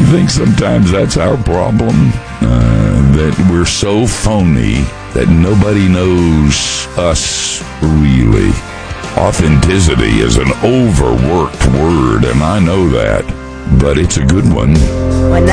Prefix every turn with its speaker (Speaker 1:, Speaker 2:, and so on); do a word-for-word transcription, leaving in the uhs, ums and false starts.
Speaker 1: think sometimes that's our problem? Uh, that we're so phony that nobody knows us really. Authenticity is an overworked word, and I know that, but it's a good one.
Speaker 2: When